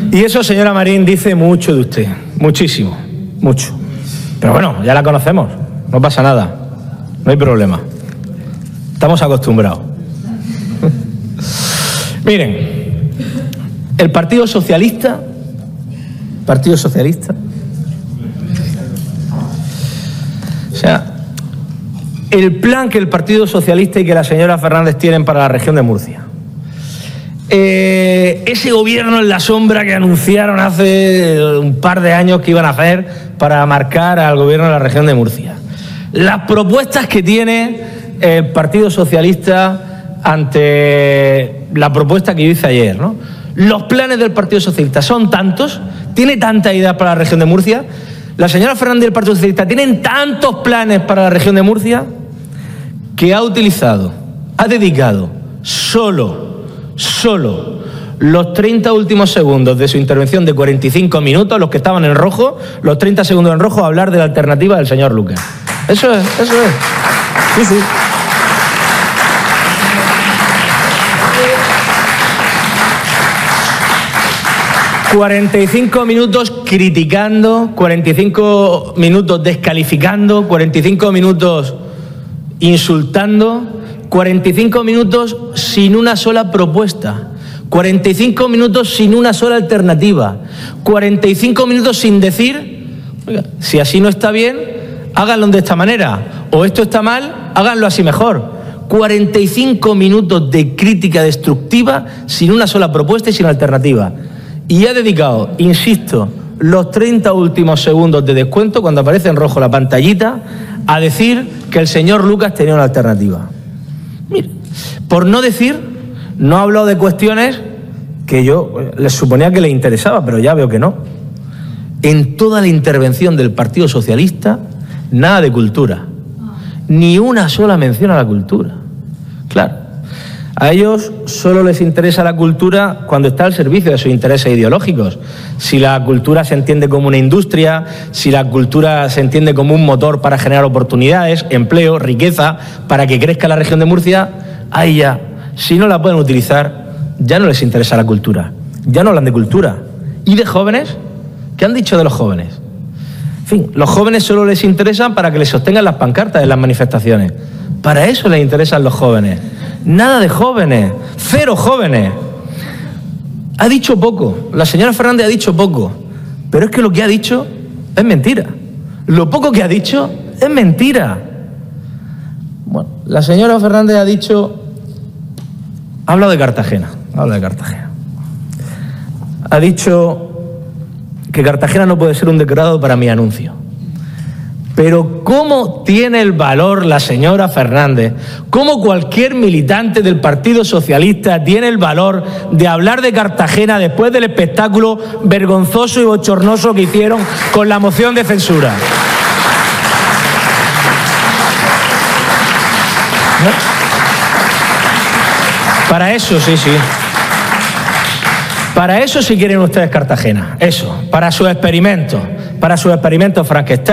Y eso, señora Marín, dice mucho de usted. Muchísimo. Mucho. Pero bueno, ya la conocemos. No pasa nada. No hay problema. Estamos acostumbrados. Miren, el Partido Socialista, o sea, el plan que el Partido Socialista y que la señora Fernández tienen para la región de Murcia. Ese gobierno en la sombra que anunciaron hace un par de años que iban a hacer para marcar al gobierno de la región de Murcia. Las propuestas que tiene el Partido Socialista ante la propuesta que yo hice ayer, ¿no? Los planes del Partido Socialista son tantos, tiene tantas ideas para la región de Murcia. La señora Fernández y el Partido Socialista tienen tantos planes para la región de Murcia que ha dedicado solo los 30 últimos segundos de su intervención de 45 minutos, los que estaban en rojo, los 30 segundos en rojo, a hablar de la alternativa del señor Lucas. Eso es. Sí, sí. ...45 minutos criticando, 45 minutos descalificando, 45 minutos insultando, 45 minutos sin una sola propuesta, 45 minutos sin una sola alternativa, 45 minutos sin decir, oiga, si así no está bien, háganlo de esta manera, o esto está mal, háganlo así mejor. 45 minutos de crítica destructiva sin una sola propuesta y sin alternativa. Y ha dedicado, insisto, los 30 últimos segundos de descuento, cuando aparece en rojo la pantallita, a decir que el señor Lucas tenía una alternativa. Mire, por no decir, no ha hablado de cuestiones que yo les suponía que le interesaba, pero ya veo que no. En toda la intervención del Partido Socialista, nada de cultura. Ni una sola mención a la cultura. Claro. A ellos solo les interesa la cultura cuando está al servicio de sus intereses ideológicos. Si la cultura se entiende como una industria, si la cultura se entiende como un motor para generar oportunidades, empleo, riqueza, para que crezca la región de Murcia, ahí ya, si no la pueden utilizar, ya no les interesa la cultura. Ya no hablan de cultura. ¿Y de jóvenes? ¿Qué han dicho de los jóvenes? En fin, los jóvenes solo les interesan para que les sostengan las pancartas en las manifestaciones. Para eso les interesan los jóvenes. Nada de jóvenes, cero jóvenes. Ha dicho poco, la señora Fernández ha dicho poco, pero es que lo que ha dicho es mentira. Lo poco que ha dicho es mentira. Bueno, la señora Fernández ha hablado de Cartagena, ha dicho que Cartagena no puede ser un decorado para mi anuncio. Pero ¿cómo tiene el valor la señora Fernández? ¿Cómo cualquier militante del Partido Socialista tiene el valor de hablar de Cartagena después del espectáculo vergonzoso y bochornoso que hicieron con la moción de censura? ¿No? Para eso, sí. Para eso sí quieren ustedes Cartagena. Eso, para sus experimentos Frankenstein.